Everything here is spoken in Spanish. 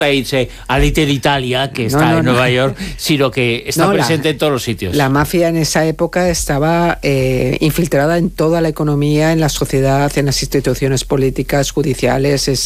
irse a Little Italia, que está en Nueva York, sino que está presente en todos los sitios. La mafia en esa época estaba infiltrada en toda la economía, en la sociedad, en las instituciones políticas, judiciales.